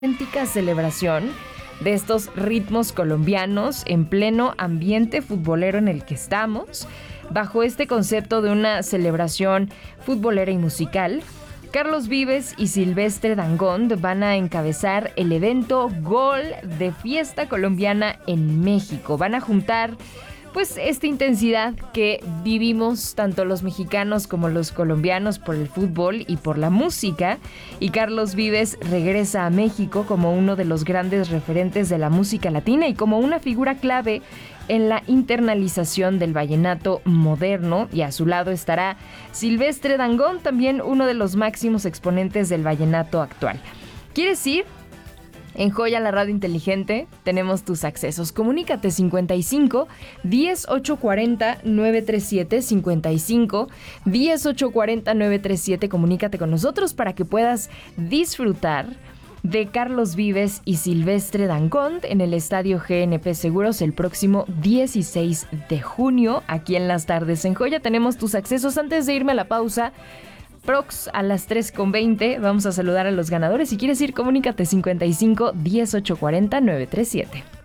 auténtica celebración de estos ritmos colombianos en pleno ambiente futbolero en el que estamos. Bajo este concepto de una celebración futbolera y musical, Carlos Vives y Silvestre Dangond van a encabezar el evento Gol de Fiesta Colombiana en México. Van a juntar pues esta intensidad que vivimos tanto los mexicanos como los colombianos por el fútbol y por la música. Y Carlos Vives regresa a México como uno de los grandes referentes de la música latina y como una figura clave en la internalización del vallenato moderno, y a su lado estará Silvestre Dangond, también uno de los máximos exponentes del vallenato actual. ¿Quieres ir? En Joya, la radio inteligente, tenemos tus accesos. Comunícate 55 10 840 937, 55 10 840 937. Comunícate con nosotros para que puedas disfrutar de Carlos Vives y Silvestre Dangond en el Estadio GNP Seguros el próximo 16 de junio, aquí en las tardes. En Joya tenemos tus accesos. Antes de irme a la pausa, prox a las 3:20, vamos a saludar a los ganadores. Si quieres ir, comunícate 55 10 840 937.